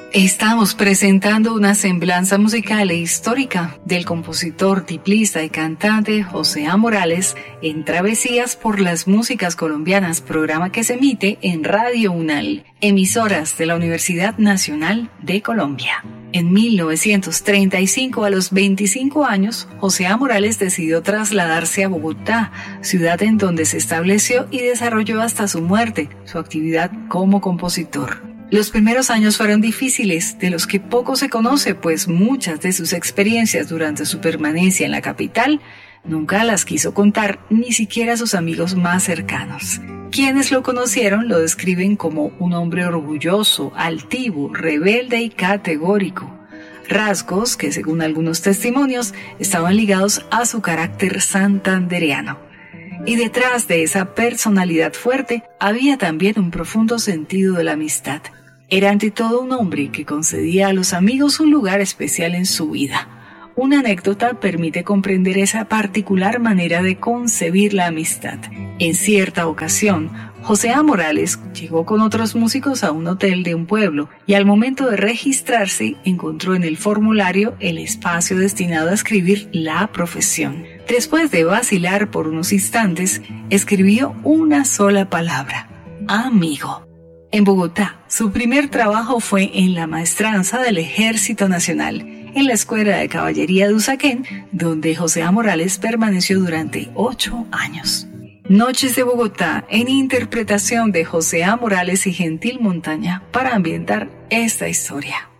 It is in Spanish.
Estamos presentando una semblanza musical e histórica del compositor, tiplista y cantante José A. Morales en Travesías por las Músicas Colombianas, programa que se emite en Radio UNAL, emisoras de la Universidad Nacional de Colombia. En 1935, a los 25 años, José A. Morales decidió trasladarse a Bogotá, ciudad en donde se estableció y desarrolló hasta su muerte su actividad como compositor. Los primeros años fueron difíciles, de los que poco se conoce, pues muchas de sus experiencias durante su permanencia en la capital nunca las quiso contar ni siquiera a sus amigos más cercanos. Quienes lo conocieron lo describen como un hombre orgulloso, altivo, rebelde y categórico. Rasgos que, según algunos testimonios, estaban ligados a su carácter santandereano. Y detrás de esa personalidad fuerte había también un profundo sentido de la amistad. Era ante todo un hombre que concedía a los amigos un lugar especial en su vida. Una anécdota permite comprender esa particular manera de concebir la amistad. En cierta ocasión, José A. Morales llegó con otros músicos a un hotel de un pueblo y al momento de registrarse encontró en el formulario el espacio destinado a escribir la profesión. Después de vacilar por unos instantes, escribió una sola palabra: amigo. En Bogotá, su primer trabajo fue en la maestranza del Ejército Nacional, en la Escuela de Caballería de Usaquén, donde José A. Morales permaneció durante 8 años. Noches de Bogotá, en interpretación de José A. Morales y Gentil Montaña, para ambientar esta historia.